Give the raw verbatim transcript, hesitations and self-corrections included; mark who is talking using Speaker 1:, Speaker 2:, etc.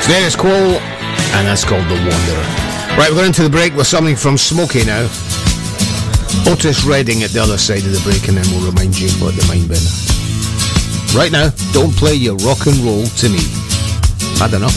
Speaker 1: Status Quo, and that's called The Wanderer. Right, we're going to the break with something from Smokey now. Otis Redding at the other side of the break, and then we'll remind you what the mind bender. Right now, don't play your rock and roll to me. I don't know.